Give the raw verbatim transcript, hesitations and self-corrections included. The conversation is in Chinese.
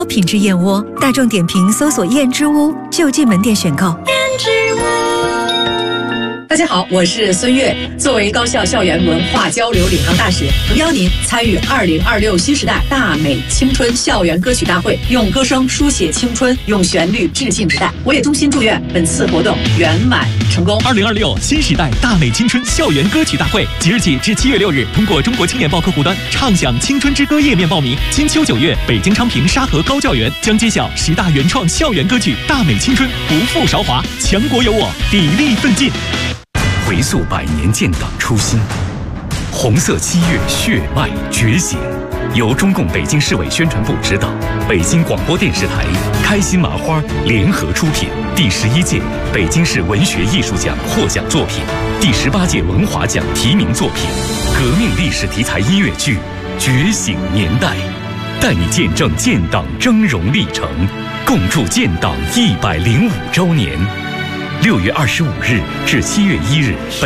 品质燕窝，大众点评搜索燕之屋就近门店选购。 燕之屋。大家好，我是孙悦。作为高校校园文化交流领航大使，诚邀您参与二零二六新时代大美青春校园歌曲大会，用歌声书写青春，用旋律致敬时代。我也衷心祝愿本次活动圆满成功。 二零二六新时代大美青春校园歌曲大会，即日起至七月六日，通过中国青年报客户端畅享青春之歌页面报名。金秋九月，北京昌平沙河高教园将揭晓十大原创校园歌曲，大美青春，不负韶华，强国有我，砥砺奋进。 回溯百年建党初心，红色七月血脉觉醒。由中共北京市委宣传部指导，北京广播电视台、开心麻花联合出品。第十一届北京市文学艺术奖获奖作品，第十八届文华奖提名作品，革命历史题材音乐剧《觉醒年代》，带你见证建党峥嵘历程，共筑建党一百零五周年。六月二十五日至七月一日。